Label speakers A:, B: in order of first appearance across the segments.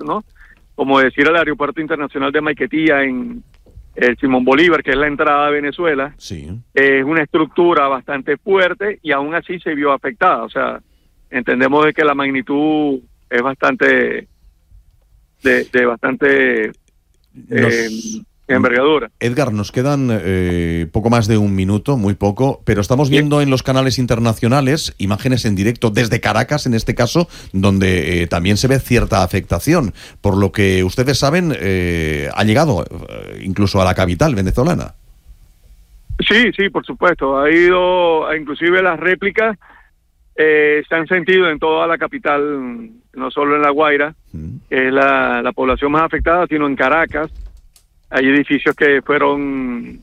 A: ¿no? Como decir el aeropuerto internacional de Maiquetía en el Simón Bolívar, que es la entrada a Venezuela,
B: sí,
A: es una estructura bastante fuerte y aún así se vio afectada. O sea, entendemos de que la magnitud es bastante de bastante envergadura.
B: Edgar, nos quedan poco más de un minuto, muy poco, pero estamos viendo en los canales internacionales imágenes en directo desde Caracas, en este caso, donde también se ve cierta afectación. Por lo que ustedes saben, ha llegado incluso a la capital venezolana.
A: Sí, por supuesto. Ha ido, inclusive las réplicas se han sentido en toda la capital, no solo en La Guaira, que es la población más afectada, sino en Caracas. Hay edificios que fueron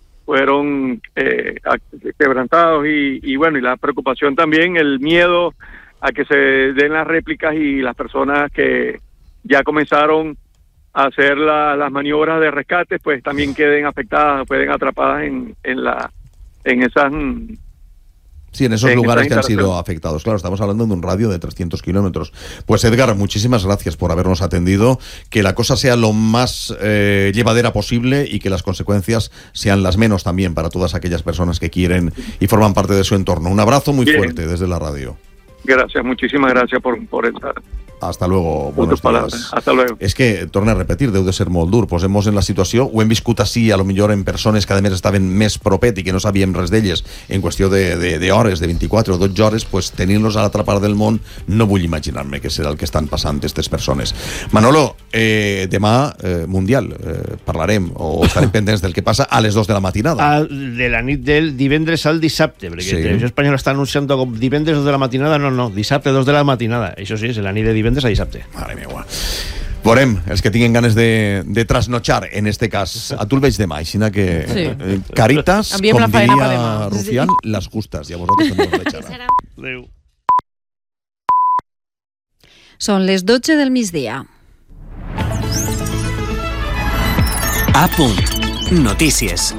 A: quebrantados y bueno, y la preocupación también, el miedo a que se den las réplicas y las personas que ya comenzaron a hacer las maniobras de rescate, pues también queden afectadas, queden atrapadas en esas...
B: Sí, en esos lugares que han sido afectados. Claro, estamos hablando de un radio de 300 kilómetros. Pues Edgar, muchísimas gracias por habernos atendido. Que la cosa sea lo más llevadera posible y que las consecuencias sean las menos también para todas aquellas personas que quieren y forman parte de su entorno. Un abrazo muy fuerte desde la radio.
A: Gracias, muchísimas gracias por estar.
B: Hasta luego, buenos días.
A: Hasta luego.
B: És que, torna a repetir, deu de ser molt dur. Posem-nos en la situació, ho hem viscut així, a lo millor en persones que a més estaven més propet i que no sabíem res d'elles, en qüestió de hores, de 24 o 12 hores, pues tenir-los a l'altra part del món, no vull imaginar-me què serà el que estan passant aquestes persones. Manolo, demà Mundial, parlarem o estarem pendents del que passa a les 2 de la matinada.
C: De la nit del divendres al dissabte, perquè Televisió Espanyola està anunciant com divendres 2 de la matinada, no, dissabte 2 de la matinada. Això sí, és la nit de divendres a dissabte.
B: Mare meva. Veurem, els que tinguin ganes de trasnotxar, en este cas. A tu el veig demà, així que caritas, com diria Rufián, les justes. I a vosaltres també us veig ara.
C: Adéu.
D: Són les 12 del migdia.
E: A punt. Notícies.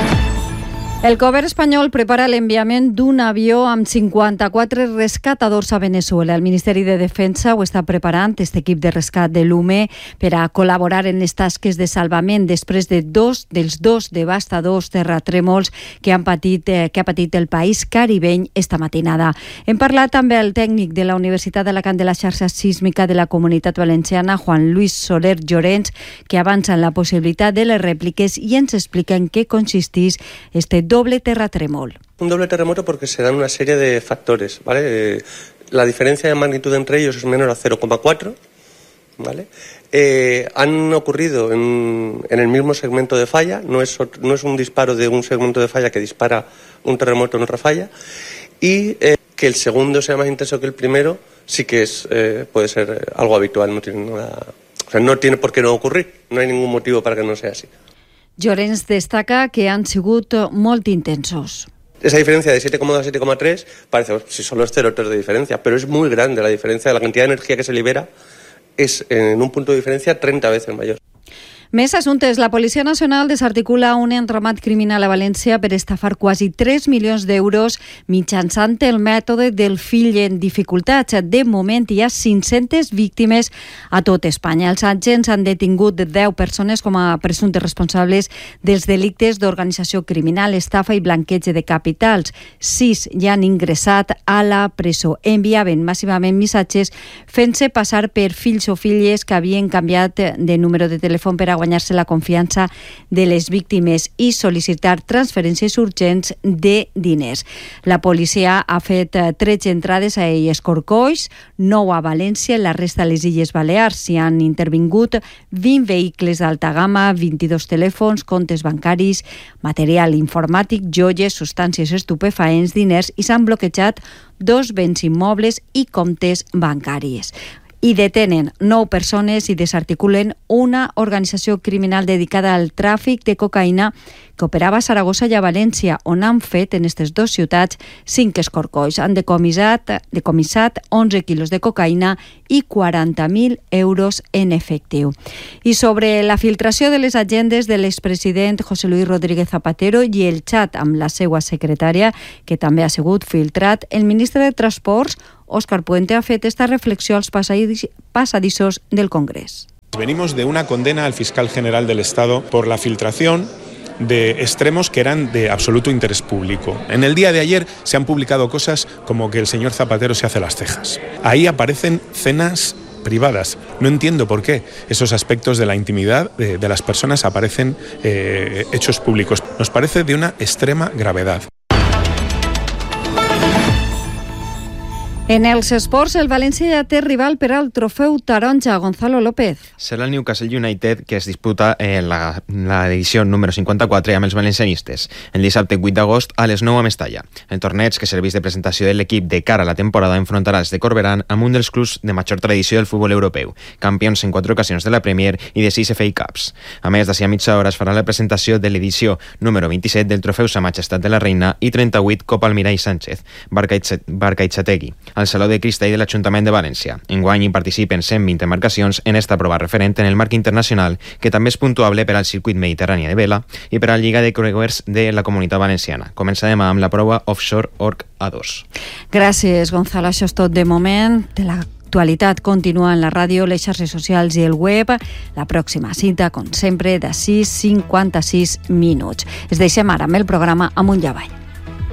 D: El govern espanyol prepara l'enviament d'un avió amb 54 rescatadors a Venezuela. El Ministeri de Defensa ho està preparant, aquest equip de rescat de l'UME, per a col·laborar en les tasques de salvament després de dels dos devastadors terratrèmols que ha patit el país caribeny esta matinada. Hem parlat també el tècnic de la Universitat d'Alacant de la xarxa sísmica de la Comunitat Valenciana, Juan Luis Soler Llorens, que avança en la possibilitat de les rèpliques i ens explica en què consisteix este doble terratrèmol.
F: Un doble terremoto porque se dan una serie de factores, ¿vale? La diferencia de magnitud entre ellos es menor a 0,4, ¿vale? Han ocurrido en el mismo segmento de falla, no es un disparo de un segmento de falla que dispara un terremoto en otra falla, y que el segundo sea más intenso que el primero sí que puede ser algo habitual, no tiene nada, o sea, no tiene por qué no ocurrir, no hay ningún motivo para que no sea así.
D: Llorens destaca que han sigut molt intensos.
F: Esa diferencia de 7,2 a 7,3 parece, si solo es 0,3 de diferencia, pero es muy grande la diferencia de la cantidad de energía que se libera, es en un punto de diferencia 30 veces mayor.
D: Més assumptes. La Policia Nacional desarticula un entramat criminal a València per estafar quasi 3 milions d'euros mitjançant el mètode del fill en dificultats. De moment hi ha 500 víctimes a tot Espanya. Els agents han detingut 10 persones com a presumptes responsables dels delictes d'organització criminal, estafa i blanqueig de capitals. 6 ja han ingressat a la presó. Enviaven massivament missatges fent-se passar per fills o filles que havien canviat de número de telèfon per a guanyar-se la confiança de les víctimes i sol·licitar transferències urgents de diners. La policia ha fet 13 entrades a Escorcolls, 9 a València, la resta a les Illes Balears. S'hi han intervingut 20 vehicles d'alta gamma, 22 telèfons, comptes bancaris, material informàtic, joies, substàncies estupefaents, diners i s'han bloquejat 2 béns immobles i comptes bancaris. I detenen 9 persones i desarticulen una organització criminal dedicada al tràfic de cocaïna que operava a Saragossa i a València, on han fet en aquestes 2 ciutats 5 escorcolls. Han decomissat 11 quilos de cocaïna i 40.000 euros en efectiu. I sobre la filtració de les agendes de l'expresident José Luis Rodríguez Zapatero i el xat amb la seva secretària, que també ha sigut filtrat, el ministre de Transports, Òscar Puente, ha fet esta reflexió als passadissos del Congrés.
G: Venimos de una condena al fiscal general del Estado por la filtración de extremos que eran de absoluto interés público. En el día de ayer se han publicado cosas como que el señor Zapatero se hace las cejas. Ahí aparecen cenas privadas. No entiendo por qué esos aspectos de la intimidad de las personas aparecen hechos públicos. Nos parece de una extrema gravedad.
D: En els esports, el València ja té rival per al trofeu taronja. Gonzalo López.
H: Serà el Newcastle United que es disputa la edició número 54 amb els valencianistes el dissabte 8 d'agost a les 9 a Mestalla. El torneig, que serveix de presentació de l'equip de cara a la temporada, enfrontarà els de Corberán amb un dels clubs de major tradició del futbol europeu, campions en 4 ocasions de la Premier i de 6 FA Cups. A més, d'ací a mitja hora es farà la presentació de l'edició número 27 del trofeu Sa Majestat de la Reina i 38 Copa Almirall Sánchez, Barcaitxategui, al Saló de Cristall de l'Ajuntament de València. Enguany hi participen 120 embarcacions en esta prova referent en el marc internacional, que també és puntuable per al circuit mediterrani de vela i per a la Lliga de Creuers de la Comunitat Valenciana. Comença demà amb la prova Offshore Orc A2.
D: Gràcies, Gonzalo. Això és tot de moment. De l'actualitat continua en la ràdio, les xarxes socials i el web. La pròxima cita, com sempre, de 6:56 minuts. Es deixem ara amb el programa Amunt i Avall.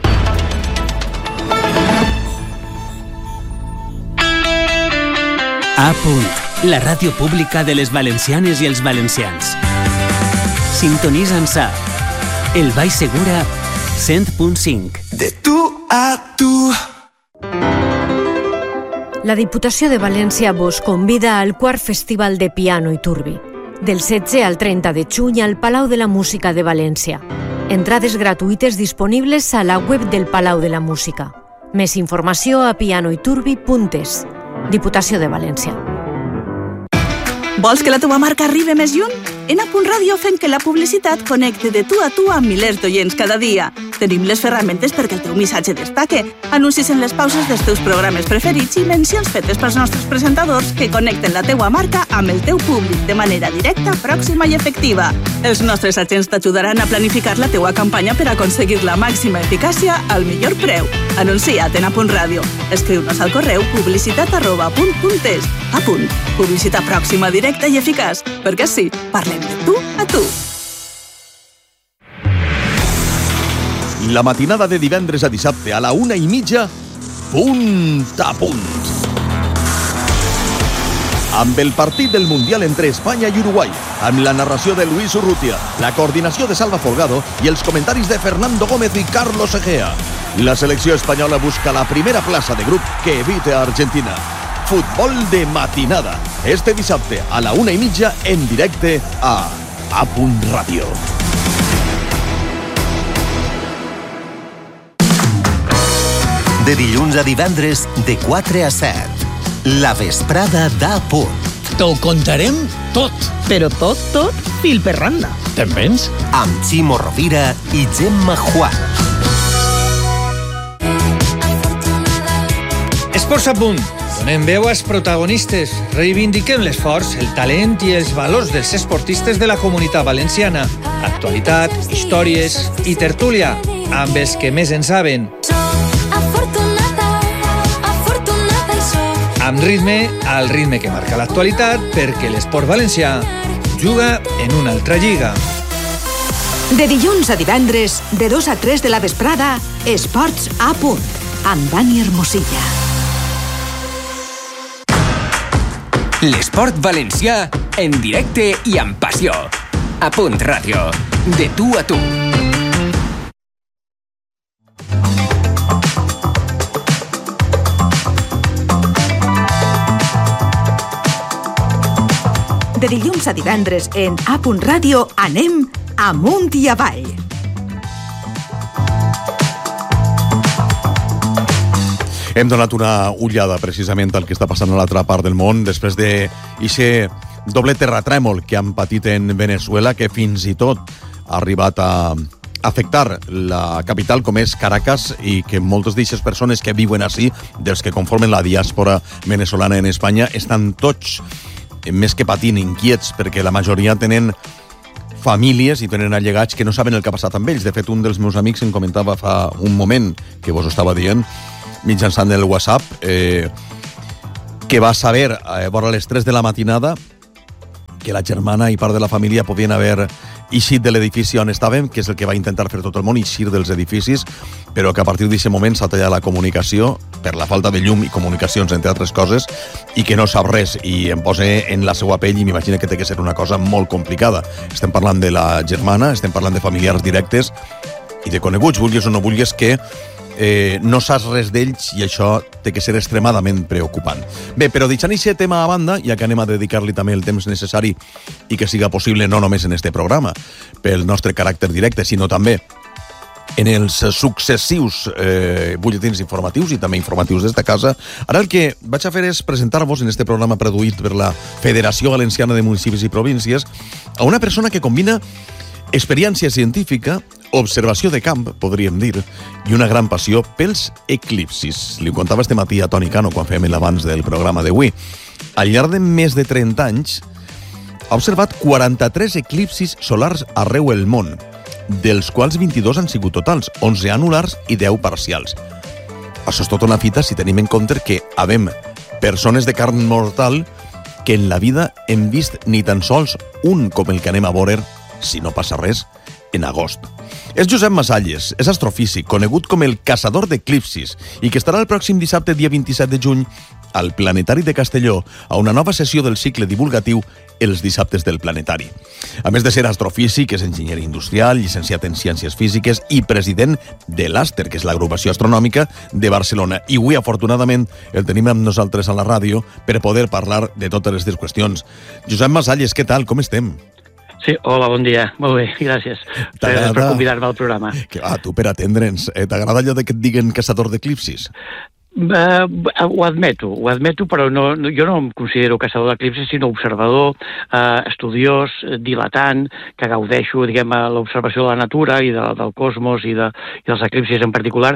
E: A punt, la ràdio pública de les valencianes i els valencians. Sintonitza'ns a El Baix Segura 100.5.
I: De tu a tu.
J: La Diputació de València vos convida al quart Festival de Piano i Turbi, del 16 al 30 de juny al Palau de la Música de València. Entrades gratuïtes disponibles a la web del Palau de la Música. Més informació a pianoiturbi.es. Diputació de València.
K: Vols que la teva marca arribi més lluny? En A.Ràdio fem que la publicitat connecte de tu a tu amb milers d'oients cada dia. Tenim les ferramentes perquè el teu missatge destaque, anuncis en les pauses dels teus programes preferits i mencions fetes pels nostres presentadors que connecten la teua marca amb el teu públic de manera directa, pròxima i efectiva. Els nostres agents t'ajudaran a planificar la teua campanya per aconseguir la màxima eficàcia al millor preu. Anuncia't en A.Ràdio. Escriu-nos al correu publicitat@punt.es. A punt. Publicitat pròxima, directa i eficaç. Perquè sí, parlem de tu a tu.
B: La matinada de divendres a dissabte a la 1:30, punt a punt. Amb el partit del Mundial entre Espanya i Uruguai, amb la narració de Luis Urrutia, la coordinació de Salva Folgado i els comentaris de Fernando Gómez i Carlos Egea. La selecció espanyola busca la primera plaça de grup que evite a Argentina. Futbol de matinada. Este dissabte a la 1:30 en directe a Punt Ràdio.
L: De dilluns a divendres, de 4 a 7. La vesprada d'A Punt.
M: T'ho contarem tot.
N: Però tot, fil per randa.
M: Te'n vens?
L: Amb Ximo Rovira i Gemma Juan.
O: Esports a punt. Donem veu als protagonistes. Reivindiquem l'esforç, el talent i els valors dels esportistes de la Comunitat Valenciana. Actualitat, històries i tertúlia, amb els que més en saben. Amb ritme, al ritme que marca l'actualitat, perquè l'esport valencià juga en una altra lliga.
P: De dilluns a divendres, de 2 a 3 de la vesprada, Esports a Punt, amb Dani Hermosilla.
Q: L'esport valencià en directe i amb passió. A Punt Ràdio, de tu a tu.
P: De dilluns a divendres en A.Ràdio anem amunt i avall.
B: Hem donat una ullada precisament al que està passant a l'altra part del món després d'aquest doble terratrèmol que han patit en Venezuela, que fins i tot ha arribat a afectar la capital, com és Caracas, i que moltes d'aquestes persones que viuen així, dels que conformen la diàspora venezolana en Espanya, estan tots més que patint, inquiets, perquè la majoria tenen famílies i tenen allegats que no saben el que ha passat amb ells. De fet, un dels meus amics em comentava fa un moment, que vos ho estava dient, mitjançant el WhatsApp, que va saber, vora les 3 de la matinada, que la germana i part de la família podien haver eixit de l'edifici on estàvem, que és el que va intentar fer tot el món, eixir dels edificis, però que a partir d'aquest moment s'ha tallat la comunicació per la falta de llum i comunicacions, entre altres coses, i que no sap res, i em posa en la seva pell i m'imagino que té que ser una cosa molt complicada. Estem parlant de la germana, estem parlant de familiars directes i de coneguts, vulguis o no vulguis, que no saps res d'ells i això té que ser extremadament preocupant. Bé, però deixant aquest tema a banda, ja que anem a dedicar-li també el temps necessari i que siga possible no només en este programa, pel nostre caràcter directe, sinó també en els successius butlletins informatius i també informatius d'esta casa, ara el que vaig a fer és presentar-vos en este programa produït per la Federació Valenciana de Municipis i Províncies a una persona que combina experiència científica, observació de camp, podríem dir, i una gran passió pels eclipsis. Li ho contava este matí a Toni Cano quan fèiem l'abans del programa d'avui. Al llarg de més de 30 anys ha observat 43 eclipsis solars arreu el món, dels quals 22 han sigut totals, 11 anulars i 10 parcials. Això és tota una fita si tenim en compte que havem persones de carn mortal que en la vida hem vist ni tan sols un com el que anem a veure, si no passa res, en agost. És Josep Masalles, és astrofísic, conegut com el caçador d'eclipsis, i que estarà el pròxim dissabte, dia 27 de juny, al Planetari de Castelló, a una nova sessió del cicle divulgatiu Els dissabtes del Planetari. A més de ser astrofísic, és enginyer industrial, llicenciat en Ciències Físiques i president de l'Àster, que és l'agrupació astronòmica de Barcelona. I avui, afortunadament, el tenim amb nosaltres a la ràdio per poder parlar de totes aquestes qüestions. Josep Masalles, què tal? Com estem?
R: Sí, hola, bon dia. Molt bé, gràcies. Gràcies per convidar-me al programa.
B: Que va, tu per atendre'ns. T'agrada allò de que et diguen caçador d'eclipsis?
R: Ho admeto, però jo no em considero caçador d'eclipsis, sinó observador, estudiós, dilatant, que gaudeixo, diguem, l'observació de la natura i del cosmos i dels eclipsis en particular.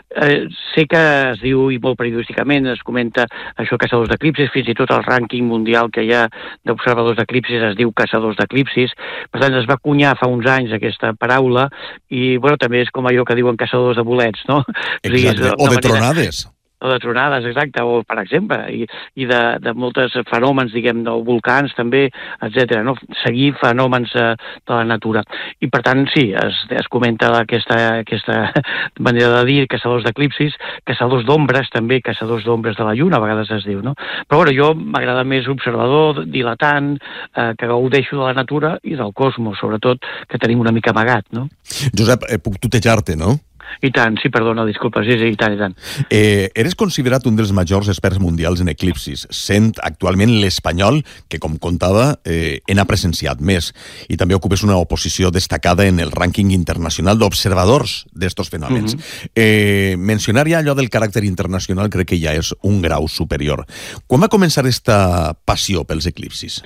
R: Sé que es diu, i molt periodísticament es comenta això, caçadors d'eclipsis, fins i tot el rànquing mundial que hi ha d'observadors d'eclipsis es diu caçadors d'eclipsis. Per tant, es va cunyar fa uns anys aquesta paraula i, bueno, també és com allò que diuen caçadors de bolets, no?
B: Exacte, o de tronades.
R: O de tronades, exacte, o per exemple, i de molts fenòmens, diguem, de volcans també, etc. No? Seguir fenòmens de la natura. I per tant, sí, es comenta aquesta manera de dir caçadors d'eclipsis, caçadors d'ombres també, caçadors d'ombres de la lluna, a vegades es diu, no? Però bueno, jo m'agrada més observador, dilatant, que gaudeixo de la natura i del cosmos, sobretot, que tenim una mica amagat, no?
B: Josep, puc tutejar-te, no?
R: I tant, sí, perdona, disculpa, sí, i tant, i tant.
B: Eres considerat un dels majors experts mundials en eclipsis, sent actualment l'espanyol que, com contava, n'ha presenciat més, i també ocupes una oposició destacada en el rànquing internacional d'observadors d'estos fenòmens. Mencionar ja allò del caràcter internacional crec que ja és un grau superior. Quan va començar esta passió pels eclipsis?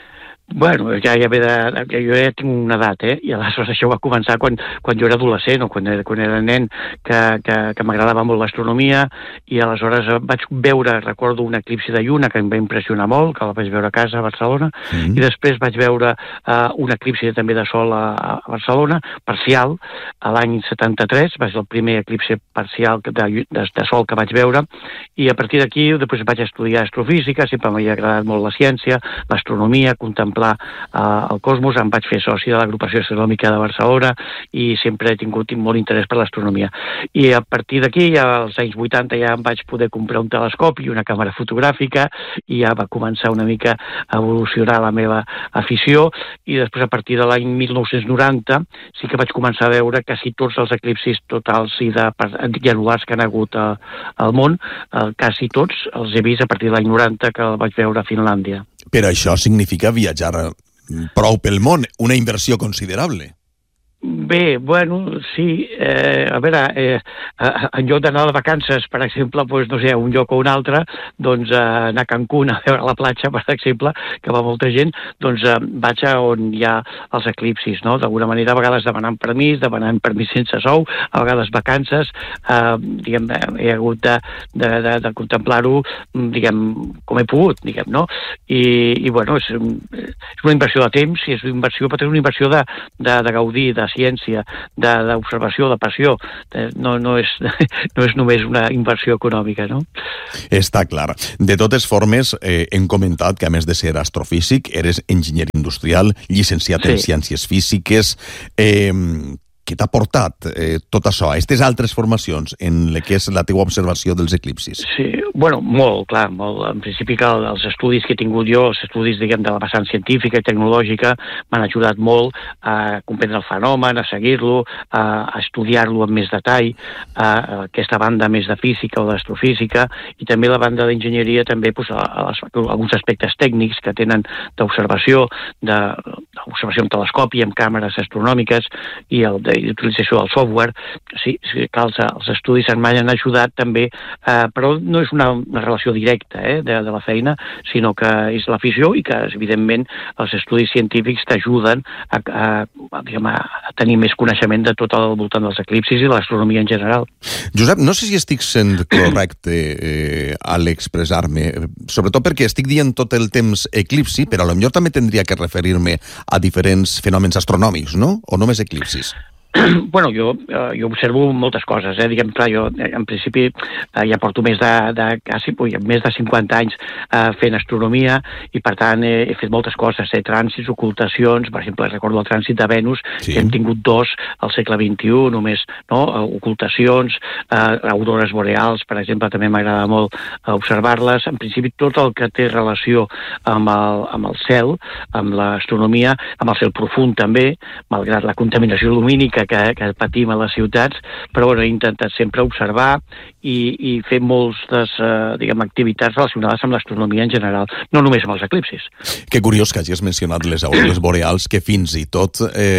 R: Bueno, ja ve jo ja tinc una edat, i aleshores això va començar quan jo era adolescent o quan era nen, que m'agradava molt l'astronomia, i aleshores vaig veure, recordo, un eclipsi de lluna que em va impressionar molt, que la vaig veure a casa a Barcelona, i després vaig veure un eclipsi també de sol a Barcelona, parcial, a l'any 73, va ser el primer eclipsi parcial de sol que vaig veure, i a partir d'aquí després vaig estudiar astrofísica, sempre m'havia agradat molt la ciència, l'astronomia, contemplar el cosmos, em vaig fer soci de l'agrupació astronòmica de Barcelona i sempre he tingut molt interès per l'astronomia. I a partir d'aquí, als anys 80, ja em vaig poder comprar un telescopi i una càmera fotogràfica i ja va començar una mica a evolucionar la meva afició, i després a partir de l'any 1990 sí que vaig començar a veure quasi tots els eclipsis totals i anulars que han hagut al món, quasi tots els he vist a partir de l'any 90, que el vaig veure a Finlàndia.
B: Però això significa viatjar prou pel món, una inversió considerable.
R: Bé, bueno, sí, a veure, en lloc d'anar de vacances, per exemple, doncs, no sé, un lloc o un altre, doncs anar a Cancún a veure la platja, per exemple, que va molta gent, doncs vaig a on hi ha els eclipsis, no? D'alguna manera, a vegades demanant permís sense sou, a vegades vacances, diguem, he hagut de contemplar-ho, diguem, com he pogut, diguem, no? I bueno, és una inversió de temps, i és una inversió, pot ser una inversió de gaudir, de ciència, d'observació, de passió. No és només una inversió econòmica, no?
B: Està clar. De totes formes, hem comentat que a més de ser astrofísic, eres enginyer industrial, llicenciat en ciències físiques. Què t'ha portat tot això, aquestes altres formacions en el que és la teua observació dels eclipsis?
R: Sí, bueno, molt, clar, molt. En principi que els estudis que he tingut jo, els estudis, diguem, de la vessant científica i tecnològica, m'han ajudat molt a comprendre el fenomen, a seguir-lo, a estudiar-lo amb més detall, aquesta banda més de física o d'astrofísica, i també la banda d'enginyeria, també alguns aspectes tècnics que tenen d'observació, d'observació amb telescopi, amb càmeres astronòmiques, i l'utilització del software. Sí, que els estudis m'han ajudat també, però no és una relació directa de la feina, sinó que és l'afició i que, evidentment, els estudis científics t'ajuden a tenir més coneixement de tot al voltant dels eclipsis i de l'astronomia en general.
B: Josep, no sé si estic sent correcte a l'expressar-me, sobretot perquè estic dient tot el temps eclipsi, però potser també tindria que referir-me a diferents fenòmens astronòmics, no? O només eclipsis?
R: Bueno, jo observo moltes coses, diguem, clar, jo en principi ja porto més de 50 anys fent astronomia i per tant he fet moltes coses, trànsits, ocultacions, per exemple recordo el trànsit de Venus, que hem tingut 2 al segle XXI només, no? Ocultacions, aurores boreals, per exemple, també m'agrada molt observar-les. En principi tot el que té relació amb el cel, amb l'astronomia, amb el cel profund també, malgrat la contaminació lumínica que patim a les ciutats, però he intentat sempre observar i fer moltes activitats relacionades amb l'astronomia en general, no només amb els eclipsis.
B: Que curiós que hagis mencionat les aurores boreals, que fins i tot,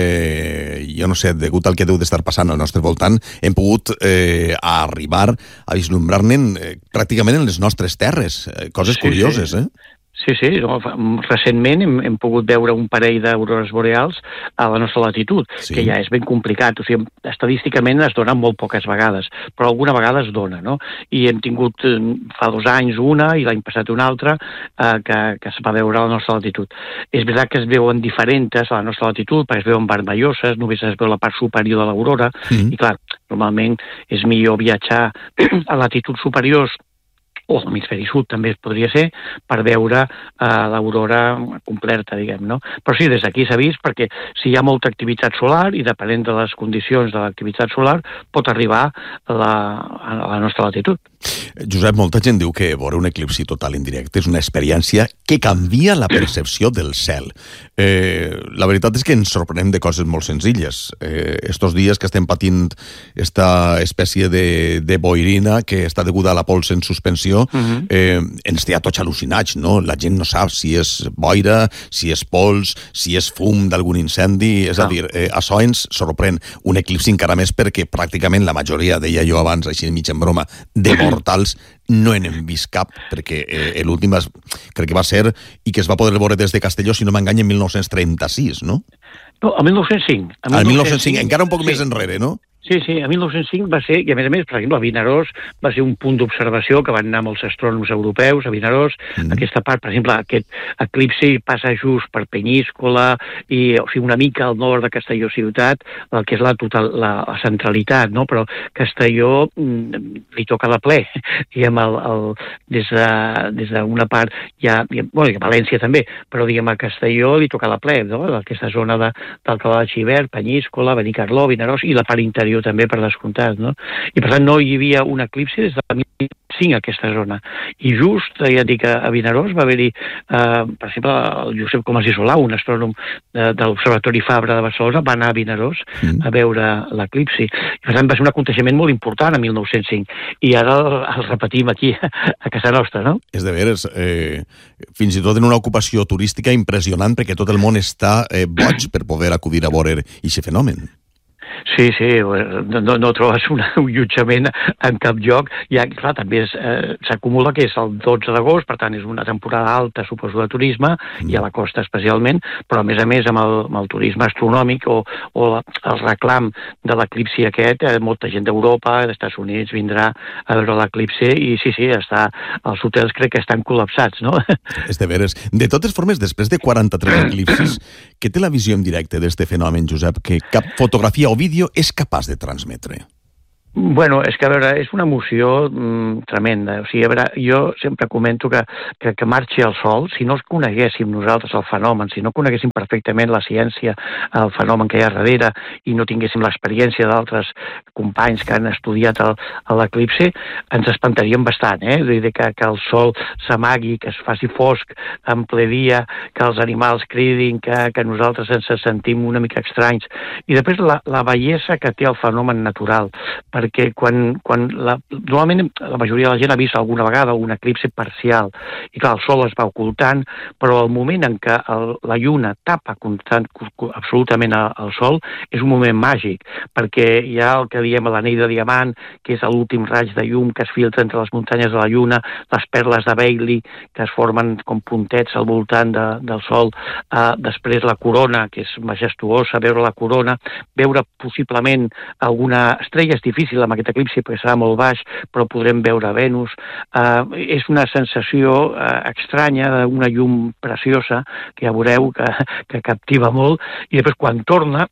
B: jo no sé, degut al que deu d'estar passant al nostre voltant, hem pogut arribar a vislumbrar-ne pràcticament en les nostres terres. Coses curioses, eh?
R: Sí, recentment hem pogut veure un parell d'aurores boreals a la nostra latitud, que ja és ben complicat. O sigui, estadísticament es dona molt poques vegades, però alguna vegada es dona, no? I hem tingut fa 2 anys una i l'any passat una altra que es va veure a la nostra latitud. És veritat que es veuen diferents a la nostra latitud, perquè es veuen vermelloses, només es veu la part superior de l'aurora, i clar, normalment és millor viatjar a latituds superiors o a l'hemisferi sud també podria ser, per veure l'aurora completa, diguem, no? Però sí, des d'aquí s'ha vist, perquè si hi ha molta activitat solar, i depenent de les condicions de l'activitat solar, pot arribar a la nostra latitud.
B: Josep, molta gent diu que veure un eclipsi total en directe és una experiència que canvia la percepció del cel. La veritat és que ens sorprenem de coses molt senzilles. Estos dies que estem patint esta espècie de boirina que està deguda a la pols en suspensió, ens té a tots al·lucinats, no? La gent no sap si és boira, si és pols, si és fum d'algun incendi, és a dir, això ens sorprèn. Un eclipsi encara més perquè pràcticament la majoria, deia jo abans, així mig en broma, de mortals no en hem vist cap, perquè l'últim crec que va ser, i que es va poder veure des de Castelló, si no m'enganya, en 1936, no?
R: No, el 1905.
B: El 1905, encara un poc més enrere, no?
R: Sí, el 1905 va ser, i a més, per exemple, a Vinaròs va ser un punt d'observació que van anar molts astrònoms europeus a Vinaròs. Aquesta part, per exemple, aquest eclipsi passa just per Penyíscola, o sigui, una mica al nord de Castelló ciutat, el que és la centralitat, no? Però Castelló li toca de ple, diguem, des d'una part, bueno, i València també, però diguem, a Castelló li toca de ple, no? Aquesta zona d'Alcalà de Xivert, Penyíscola, Benicarló, Vinaròs, i la part interior també, per descomptat, no? I per tant no hi havia un eclipsi des de 2005 a aquesta zona. I just, ja dic, a Vinaròs va haver-hi, per exemple, el Josep Comas i Solà, un astrònom de l'Observatori Fabra de Barcelona, va anar a Vinaròs a veure l'eclipsi. I per tant va ser un aconteixement molt important a 1905. I ara el repetim aquí, a casa nostra, no?
B: És de veres, fins i tot en una ocupació turística impressionant, perquè tot el món està boig per poder acudir a veure aquest fenomen.
R: Sí, no trobes un allotjament en cap lloc. Ja, clar, també s'acumula que és el 12 d'agost, per tant és una temporada alta, suposo, de turisme, i a la costa especialment, però a més amb el turisme astronòmic o el reclam de l'eclipsi aquest, molta gent d'Europa, dels Estats Units vindrà a veure l'eclipsi i sí, els hotels crec que estan col·lapsats, no?
B: És de veres. De totes formes, després de 43 eclipsis, que té la visió en directe d'este fenomen, Josep, que cap fotografia o vídeo és capaç de transmetre?
R: Bueno, és que, a veure, és una emoció tremenda. O sigui, a veure, jo sempre comento que marxi el sol, si no coneguéssim nosaltres el fenomen, si no coneguéssim perfectament la ciència, el fenomen que hi ha darrere, i no tinguéssim l'experiència d'altres companys que han estudiat l'eclipsi, ens espantaríem bastant, Vull dir que el sol s'amagui, que es faci fosc en ple dia, que els animals cridin, que nosaltres ens sentim una mica estranys. I després la bellesa que té el fenomen natural, perquè normalment la majoria de la gent ha vist alguna vegada un eclipsi parcial, i clar, el sol es va ocultant, però el moment en què la lluna tapa absolutament el sol és un moment màgic, perquè hi ha el que diem l'anell de diamant, que és l'últim raig de llum que es filtra entre les muntanyes de la lluna, les perles de Bailey, que es formen com puntets al voltant del sol, després la corona, que és majestuosa, veure la corona, veure possiblement alguna estrella, és difícil amb aquest eclipsi perquè serà molt baix, però podrem veure Venus. És una sensació estranya d'una llum preciosa que ja veureu que captiva molt, i després quan torna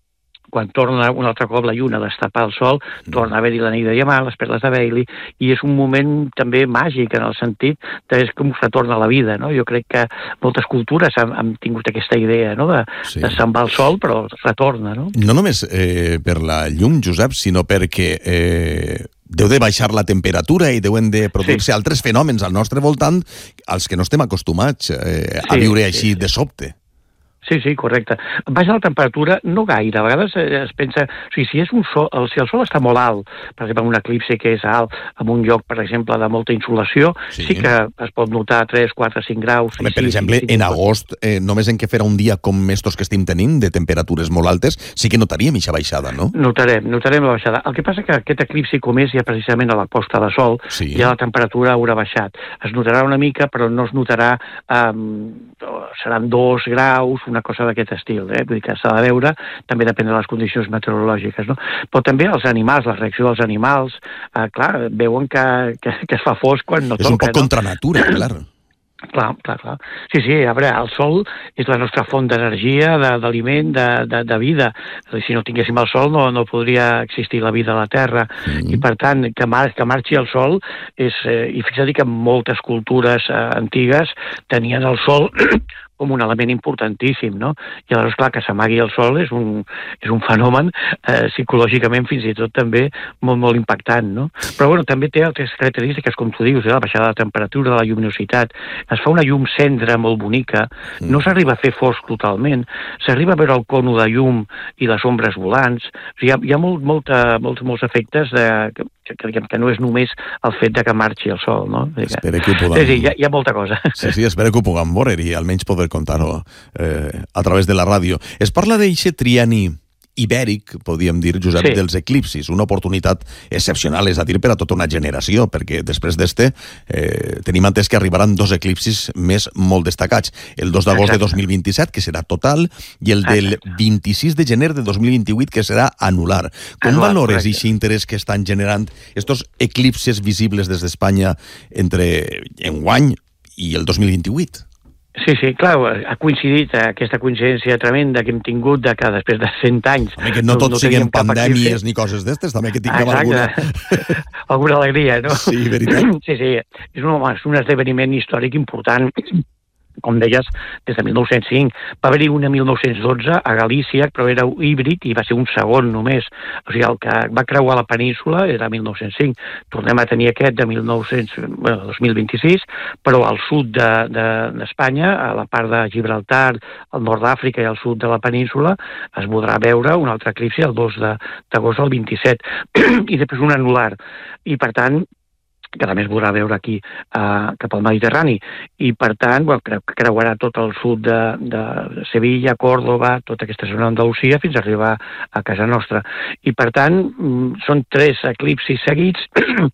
R: un altre cop la lluna a destapar el sol, torna a haver-hi l'anell de diamant, les perles de Bailey, i és un moment també màgic en el sentit que és com retorna a la vida, no? Jo crec que moltes cultures han tingut aquesta idea, no? De se'n va el sol, però retorna, no?
B: No només per la llum, Josep, sinó perquè deu de baixar la temperatura i deuen de produir-se altres fenòmens al nostre voltant als que no estem acostumats a viure així de sobte.
R: Sí, correcte. Baixa la temperatura, no gaire. A vegades es pensa... O sigui, si el sol està molt alt, per exemple, en un eclipsi que és alt, en un lloc, per exemple, de molta insolació, sí que es pot notar 3, 4, 5 graus...
B: Home, per exemple, en agost, només en què farà un dia com estos que estem tenint, de temperatures molt altes, sí que notaríem aquesta baixada, no?
R: Notarem la baixada. El que passa que aquest eclipsi, com és ja precisament a la posta de sol, ja la temperatura haurà baixat. Es notarà una mica, però no es notarà... seran 2 graus, una cosa d'aquest estil, Vull dir que s'ha de veure, també depèn de les condicions meteorològiques, no? Però també els animals, la reacció dels animals, clar, veuen que es fa fosc quan no toca.
B: És un poc contra natura, clar.
R: Clar. Sí, a veure, el sol és la nostra font d'energia, d'aliment, de vida. Si no tinguéssim el sol no podria existir la vida a la Terra. I per tant, que marxi el sol és... I fixa't que moltes cultures antigues tenien el sol com un element importantíssim, no? I aleshores, clar, que s'amagui el sol és un fenomen psicològicament fins i tot també molt, molt impactant, no? Però, bueno, també té altres característiques, com tu dius, la baixada de la temperatura, de la lluminositat. Es fa una llum cendra molt bonica, no s'arriba a fer fosc totalment, s'arriba a veure el cono de llum i les ombres volants. O sigui, hi ha molts efectes que no és només el fet de que marxi el sol, no?
B: Espero que ho puguem...
R: Sí, hi ha molta cosa.
B: Sí, espero que ho puguem veure i almenys poder contar-ho a través de la ràdio. Es parla d'eixe trienni ibèric, podríem dir, Josep, dels eclipsis, una oportunitat excepcional, és a dir, per a tota una generació, perquè després d'este tenim entès que arribaran 2 eclipsis més molt destacats, el 2 d'agost de 2027, que serà total, i el del 26 de gener de 2028, que serà anular. Com valores aquest interès que estan generant estos eclipses visibles des d'Espanya entre enguany i el 2028?
R: Sí, clar, ha coincidit aquesta coincidència tremenda que hem tingut de que després de 100 anys...
B: Que no tot siguin pandèmies ni coses d'estes, també que tinguem
R: alguna alegria, no?
B: Sí, veritat.
R: Sí, és un esdeveniment històric important, com deies, des de 1905. Va haver-hi una 1912 a Galícia, però era híbrid i va ser un segon només. O sigui, el que va creuar la península era 1905. Tornem a tenir aquest de 2026, però al sud d'Espanya, a la part de Gibraltar, al nord d'Àfrica i al sud de la península, es podrà veure un altre eclipsi el 2 d'agost del 27, i després un anular. I, per tant, que també es podrà veure aquí cap al Mediterrani, i per tant creuarà tot el sud de Sevilla, Còrdova, tota aquesta zona d'Andalusia fins a arribar a casa nostra. I per tant són 3 eclipsis seguits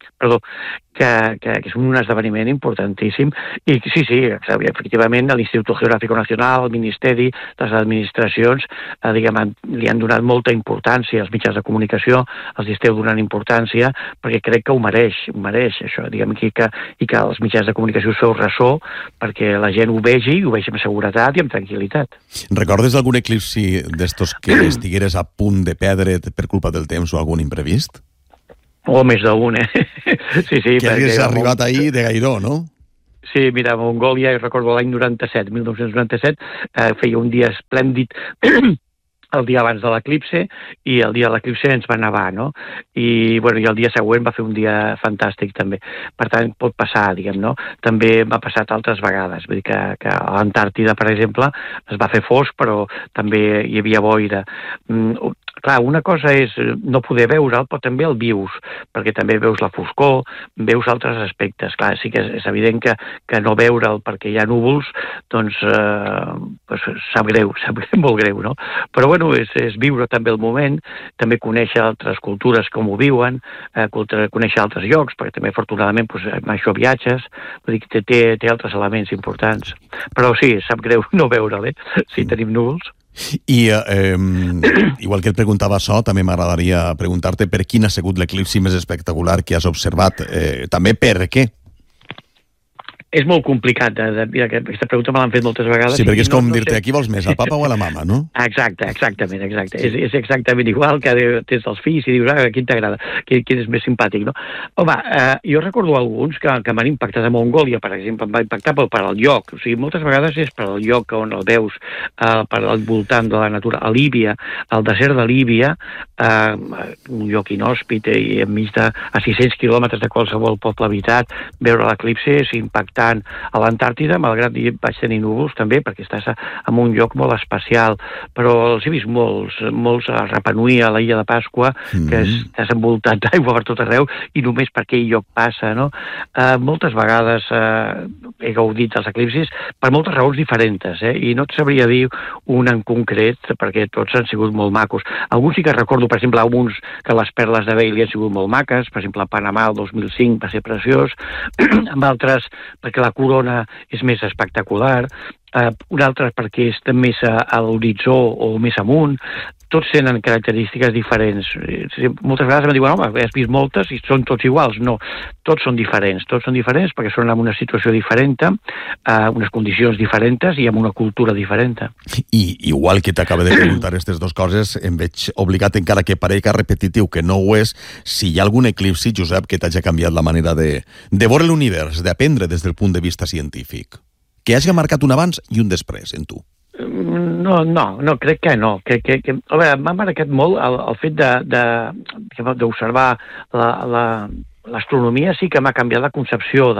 R: que és un esdeveniment importantíssim, i sí, efectivament l'Institut Geográfico Nacional, el Ministeri, les administracions li han donat molta importància, els mitjans de comunicació els esteu donant importància perquè crec que ho mereix. això, diguem, i que els mitjans de comunicació us feu ressò perquè la gent ho vegi amb seguretat i amb tranquil·litat.
B: Recordes algun eclipsi d'estos que estigueres a punt de perdre't per culpa del temps o algun imprevist?
R: O més d'un, Sí.
B: Que hagués arribat ahir de gairó, no?
R: Sí, mira, Mongòlia, recordo l'any 1997, feia un dia esplèndid el dia abans de l'eclipse, i el dia de l'eclipse ens va nevar, no? I el dia següent va fer un dia fantàstic, també. Per tant, pot passar, diguem, no? També m'ha passat altres vegades. Vull dir que a l'Antàrtida, per exemple, es va fer fosc, però també hi havia boira. Clar, una cosa és no poder veure'l, però també el vius, perquè també veus la foscor, veus altres aspectes. Clar, sí que és evident que no veure'l perquè hi ha núvols, doncs sap greu, molt greu, no? Però és viure també el moment, també conèixer altres cultures com ho viuen, conèixer altres llocs, perquè també afortunadament amb això viatges, vull dir que té altres elements importants. Però sí, sap greu no veure'l, si tenim núvols.
B: I igual que et preguntava això, també m'agradaria preguntar-te per quin ha sigut l'eclipsi més espectacular que has observat, també per què?
R: És molt complicat, aquesta pregunta me l'han fet moltes vegades.
B: Sí, perquè és com dir-te, aquí vols més, al papa o a la mama, no?
R: Exactament. És exactament igual que tens els fills i dius, quin t'agrada, quin és més simpàtic, no? Home, jo recordo alguns que m'han impactat a Mongòlia, per exemple, em va impactar per al lloc, o sigui, moltes vegades és per al lloc on el veus, per al voltant de la natura. A Líbia, al desert de Líbia, un lloc inhòspit i enmig a 600 quilòmetres de qualsevol poble habitat, veure l'eclipse és impactant. A l'Antàrtida, malgrat vaig tenir núvols també, perquè estàs en un lloc molt especial, però els he vist molts a Rapa Nui, a l'illa de Pasqua, que estàs envoltat d'aigua per tot arreu i només per aquell lloc passa, no? Moltes vegades he gaudit dels eclipsis per moltes raons diferents, i no et sabria dir un en concret, perquè tots han sigut molt macos. Alguns sí que recordo, per exemple, alguns que les perles de Bailey han sigut molt maques, per exemple, a Panamà el 2005 va ser preciós, amb altres perquè la corona és més espectacular, un altre perquè és més a l'horitzó o més amunt. Tots tenen característiques diferents. Moltes vegades em diuen, home, has vist moltes i són tots iguals. No, tots són diferents perquè són en una situació diferent, unes condicions diferents i amb una cultura diferent.
B: I igual que t'acaba de preguntar aquestes dues coses, em veig obligat, encara que pareixi repetitiu, que no ho és, si hi ha algun eclipsi, Josep, que t'hagi canviat la manera de veure l'univers, d'aprendre des del punt de vista científic, que hagi marcat un abans i un després en tu.
R: No, crec que no. M'ha marcat molt el fet d'observar l'astronomia, sí que m'ha canviat la concepció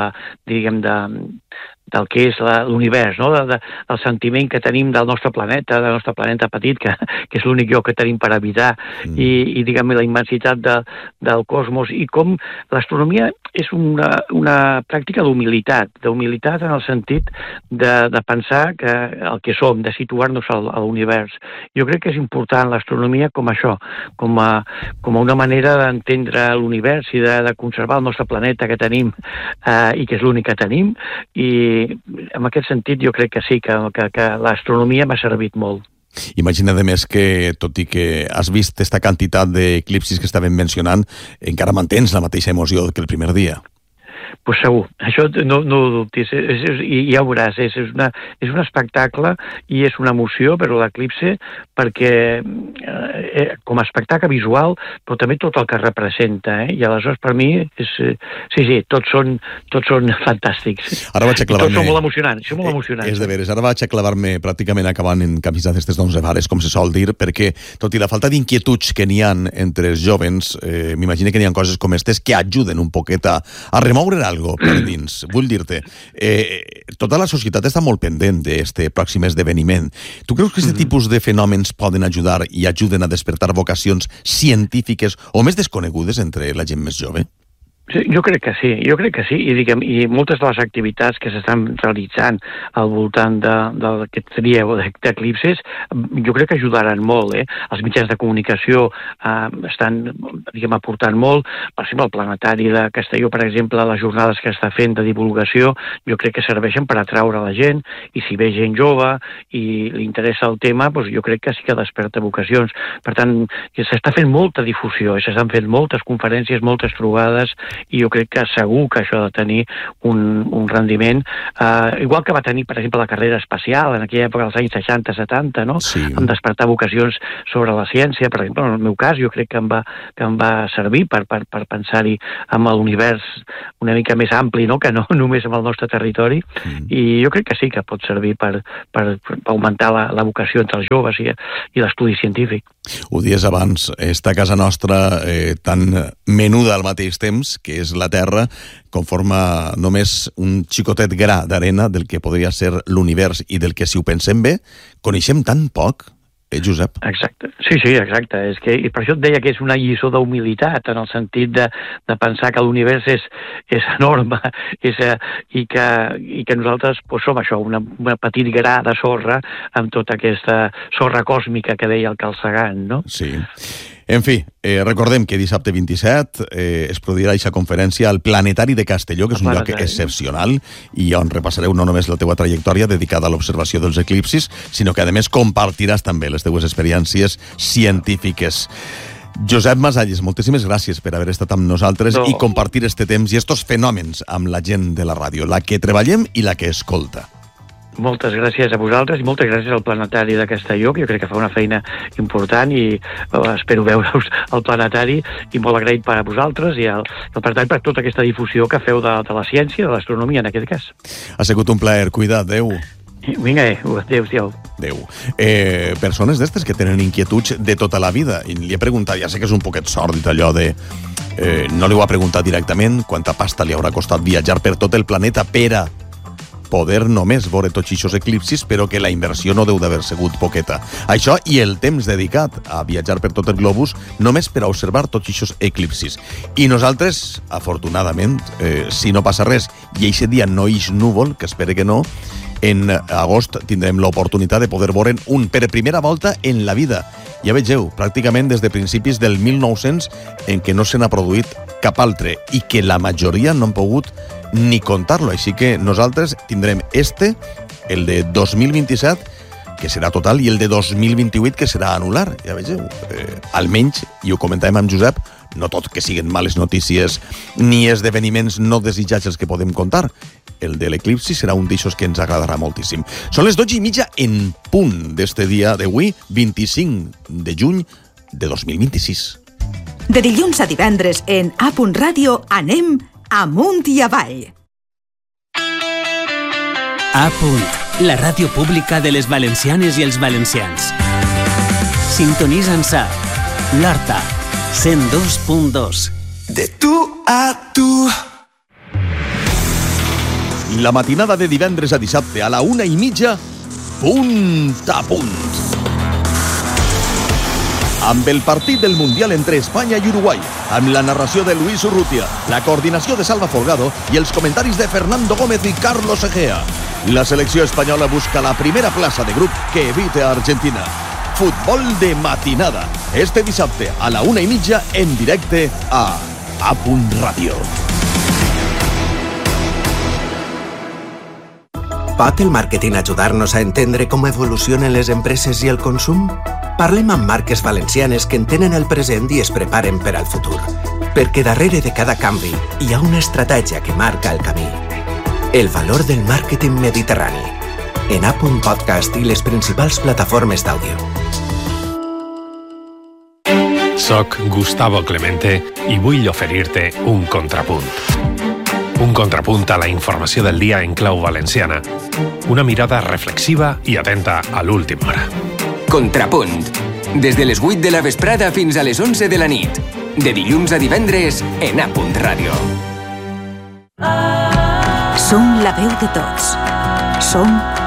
R: del que és l'univers, no? Del sentiment que tenim del nostre planeta petit, que és l'únic lloc que tenim per habitar, i diguem, la immensitat del cosmos, i com l'astronomia és una pràctica d'humilitat en el sentit de pensar que el que som, de situar-nos a l'univers. Jo crec que és important l'astronomia com això, com una manera d'entendre l'univers i de conservar el nostre planeta que tenim, i que és l'únic que tenim, i en aquest sentit jo crec que sí, que l'astronomia m'ha servit molt.
B: Imagina, a més, que tot i que has vist aquesta quantitat d'eclipsis que estàvem mencionant, encara mantens la mateixa emoció que el primer dia.
R: Pues segur, això no ho dubtis, i ja ho veuràs, és un espectacle i és una emoció, però l'eclipse, perquè com a espectacle visual, però també tot el que representa, i aleshores per mi sí, tots són fantàstics.
B: Ara vaig a clavar-me...
R: Tots són molt emocionants.
B: És de veres, ara vaig a clavar-me pràcticament acabant en camisa d'estes d'11 vares, com se sol dir, perquè tot i la falta d'inquietuds que n'hi ha entre els jovens, m'imagino que n'hi ha coses com aquestes que ajuden un poquet a remoure algo per dins. Vull dir-te, tota la societat està molt pendent d'aquest pròxim esdeveniment. Tu creus que aquest tipus de fenòmens poden ajudar i ajuden a despertar vocacions científiques o més desconegudes entre la gent més jove?
R: Sí, jo crec que sí, i moltes de les activitats que s'estan realitzant al voltant d'aquest tria d'eclipses, jo crec que ajudaran molt, Els mitjans de comunicació estan, aportant molt, per exemple, el planetari de Castelló, per exemple, les jornades que està fent de divulgació, jo crec que serveixen per atraure la gent, i si ve gent jove i li interessa el tema, doncs jo crec que sí que desperta vocacions. Per tant, s'està fent molta difusió, s'estan fent moltes conferències, moltes trobades, i jo crec que segur que això ha de tenir un rendiment, igual que va tenir, per exemple, la carrera espacial en aquella època dels anys 60-70, no?
B: Sí.
R: Em despertar vocacions sobre la ciència, per exemple, en el meu cas, jo crec que em va servir per pensar-hi amb l'univers una mica més ampli, no? Que no només amb el nostre territori, i jo crec que sí que pot servir per augmentar la vocació entre els joves i l'estudi científic.
B: Ho dies abans, esta casa nostra tan menuda al mateix temps, que és la Terra, conforma només un xicotet gra d'arena del que podria ser l'univers i del que, si ho pensem bé, coneixem tan poc. Josep?
R: Exacte. Sí, exacte. És que, i per això et deia que és una lliçó d'humilitat, en el sentit de pensar que l'univers és enorme i que nosaltres som això, una petit gra de sorra amb tota aquesta sorra còsmica que deia el Carl Sagan, no?
B: Sí. En fi, recordem que dissabte 27 es produirà aquesta conferència al Planetari de Castelló, que és un lloc excepcional i on repassareu no només la teua trajectòria dedicada a l'observació dels eclipsis, sinó que a més compartiràs també les teues experiències científiques. Josep Masalles, moltíssimes gràcies per haver estat amb nosaltres i compartir este temps i estos fenòmens amb la gent de la ràdio, la que treballem i la que escolta.
R: Moltes gràcies a vosaltres i moltes gràcies al Planetari de Castelló, que jo crec que fa una feina important i espero veure-us al Planetari, i molt agraït per a vosaltres i per tant per tota aquesta difusió que feu de la ciència, de l'astronomia en aquest cas.
B: Ha sigut un plaer, cuida't, adeu.
R: Vinga, adeu.
B: Adeu. Persones d'estes que tenen inquietuds de tota la vida, i li he preguntat, ja sé que és un poquet sòrdid allò de... no li ho ha preguntat directament, quanta pasta li haurà costat viatjar per tot el planeta per a poder només veure tots aquests eclipsis, però que la inversió no deu d'haver sigut poqueta. Això i el temps dedicat a viatjar per tot el globus només per a observar tots aquests eclipsis. I nosaltres, afortunadament, si no passa res, i aquest dia no ix núvol, que espere que no, en agost tindrem l'oportunitat de poder veure'n un per primera volta en la vida. Ja vegeu, pràcticament des de principis del 1900 en què no se n'ha produït cap altre i que la majoria no han pogut ni contar-lo. Així que nosaltres tindrem el de 2027, que serà total, i el de 2028, que serà anular. Ja vegeu, almenys, i ho comentàvem amb Josep, no tot que siguin males notícies ni esdeveniments no desitjats els que podem contar. El de l'eclipsi serà un d'eixos que ens agradarà moltíssim. Són les 12:30 en punt d'este dia d'avui, 25 de juny de 2026.
P: De dilluns a divendres en A. Ràdio anem amunt i avall.
E: A. La ràdio pública de les valencianes i els valencians. Sintonitza'ns a l'Horta, 102.2.
I: De tu a tu.
B: La matinada de divendres a dissabte a la 1:30, punt a punt. Amb el partit del Mundial entre Espanya i Uruguai, amb la narració de Luis Urrutia, la coordinació de Salva Folgado i els comentaris de Fernando Gómez i Carlos Egea. La selecció espanyola busca la primera plaça de grup que evite a Argentina. Futbol de matinada, este dissabte a la 1:30 en directe a Ràdio.
S: Pot el màrqueting ajudar-nos a entendre com evolucionen les empreses i el consum? Parlem amb marques valencianes que entenen el present i es preparen per al futur. Perquè darrere de cada canvi hi ha una estratègia que marca el camí. El valor del màrqueting mediterrani. En A.podcast i les principals plataformes d'àudio.
T: Soc Gustavo Clemente i vull oferir-te un contrapunt. Un contrapunt a la informació del dia en clau valenciana. Una mirada reflexiva i atenta a l'última hora.
Q: Contrapunt. Des de les 8 de la vesprada fins a les 11 de la nit. De dilluns a divendres en A. Ràdio.
P: Som la veu de tots. Som